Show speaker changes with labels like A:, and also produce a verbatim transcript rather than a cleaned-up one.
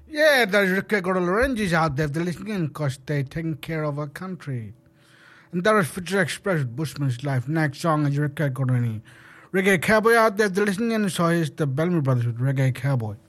A: Yeah, there's Ricardo Lorenzi's out there. They're listening because they're taking care of our country. And that was Future Express with Bushman's Life. Next song is Ricardo Lorenzi. Reggae Cowboy out there. They're listening in, so it's the Bellamy Brothers with Reggae Cowboy.